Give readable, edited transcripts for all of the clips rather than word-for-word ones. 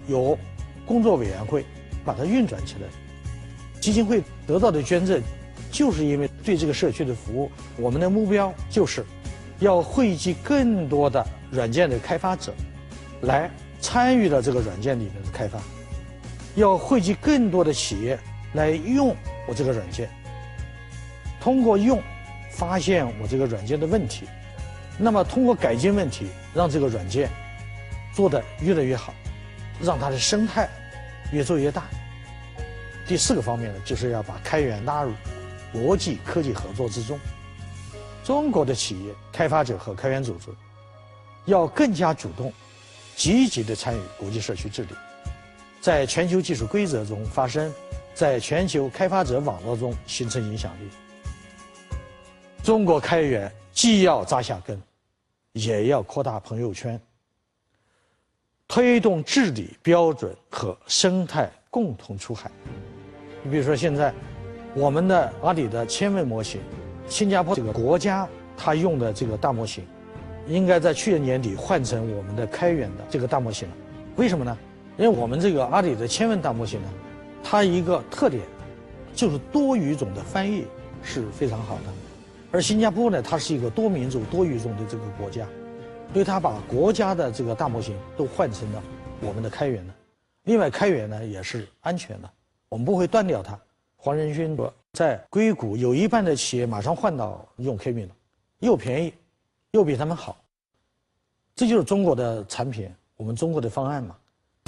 有工作委员会把它运转起来。基金会得到的捐赠，就是因为对这个社区的服务。我们的目标就是要汇集更多的软件的开发者来参与到这个软件里面的开发，要汇集更多的企业来用我这个软件，通过用发现我这个软件的问题，那么通过改进问题，让这个软件做得越来越好，让它的生态越做越大。第4个方面呢，就是要把开源纳入国际科技合作之中。中国的企业、开发者和开源组织要更加主动、积极地参与国际社区治理，在全球技术规则中发声，在全球开发者网络中形成影响力。中国开源既要扎下根，也要扩大朋友圈，推动治理标准和生态共同出海。你比如说，现在我们的阿里的千问模型，新加坡这个国家它用的这个大模型，应该在去年年底换成我们的开源的这个大模型了。为什么呢？因为我们这个阿里的千问大模型呢，它一个特点就是多语种的翻译是非常好的，而新加坡呢，它是一个多民族多语种的这个国家，所以它把国家的这个大模型都换成了我们的开源的。另外，开源呢也是安全的，我们不会断掉它。黄仁勋说，在硅谷有一半的企业马上换到用 Kmin 了，又便宜，又比他们好。这就是中国的产品，我们中国的方案嘛。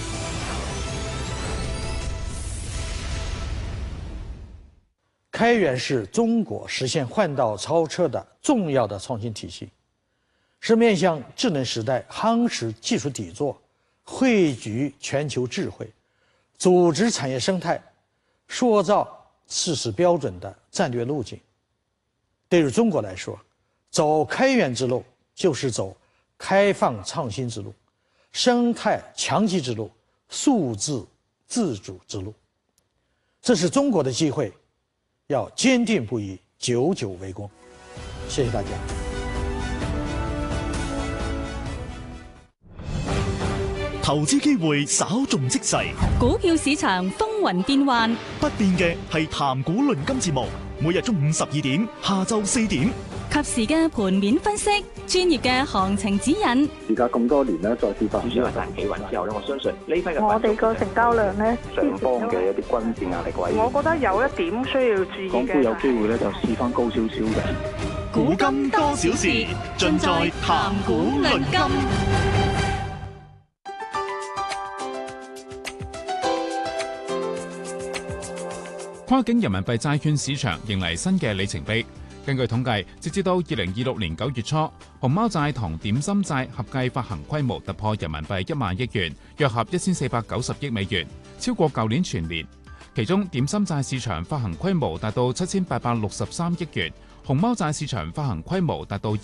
开源是中国实现换道超车的重要的创新体系，是面向智能时代夯实技术底座、汇聚全球智慧、组织产业生态、塑造事实标准的战略路径。对于中国来说，走开源之路就是走开放创新之路、生态强基之路、数字自主之路。这是中国的机会，要坚定不移，久久为功。谢谢大家。 投資機會稍縱即逝， 股票市場風雲變幻， 不變嘅係談股論金節目，每日中午12點、下晝4點， 及時嘅盤面分析，專業嘅行情指引。 時隔咁多年咧，再次發主要係大企穩之後咧，我相信呢批嘅我哋個成交量咧， 上方嘅一啲均線壓力位， 我覺得有一點需要注意嘅。 港股有機會咧就試翻高少少嘅。 古今多少事，盡在談股論金。 跨境人民幣債券市場迎嚟新嘅里程碑。根據統計，截至到2026年9月初，熊貓債同點心債合計發行規模突破人民幣1萬億元，約合1490億美元，超過舊年全年。其中點心債市場發行規模達到7863億元，熊貓債市場發行規模達到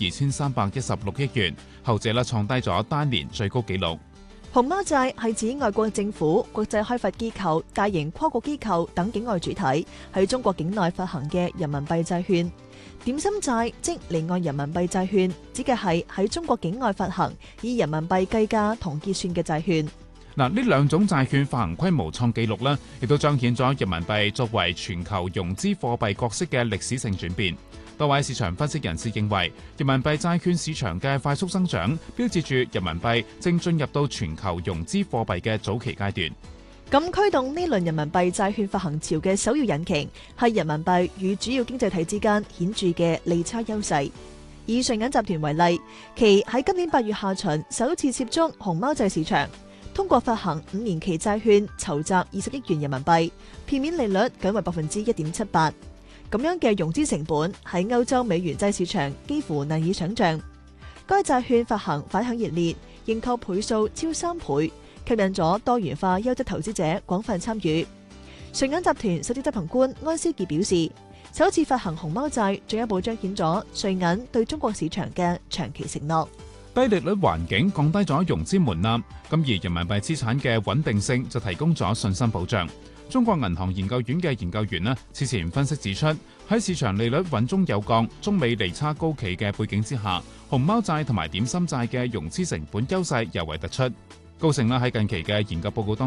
2316億元，後者創低咗單年最高紀錄。 熊貓債係指外國政府、國際開發機構、大型跨國機構等境外主體喺中國境內發行嘅人民幣債券。點心債即離岸人民幣債券，指嘅係喺中國境外發行以人民幣計價同結算嘅債券。 呢兩種債券發行規模創紀錄啦，亦都彰顯咗人民幣作為全球融資貨幣角色嘅歷史性轉變。多位市場分析人士認為，人民幣債券市場嘅快速增長，標誌住人民幣正進入到全球融資貨幣嘅早期階段。 咁驅動呢輪人民幣債券發行潮嘅首要引擎係人民幣與主要經濟體之間顯著嘅利差優勢。以瑞銀集團為例，其喺今年8月下旬首次涉足熊貓債市場，通過發行5年期債券籌集20億元人民幣，片面利率僅為1.78%。咁樣嘅融資成本喺歐洲美元債市場幾乎難以想像。該債券發行反響熱烈，認購倍數超3倍，吸引咗多元化優質投資者廣泛參與。瑞銀集團首席執行官安思傑表示，首次發行熊貓債進一步彰顯咗瑞銀對中國市場嘅長期承諾。 低利率環境降低咗融資門檻，咁而人民幣資產嘅穩定性就提供咗信心保障。中國銀行研究院嘅研究員呢，此前分析指出，喺市場利率穩中有降、中美利差高企嘅背景之下，熊貓債同埋點心債嘅融資成本優勢尤為突出。高盛喺近期嘅研究報告當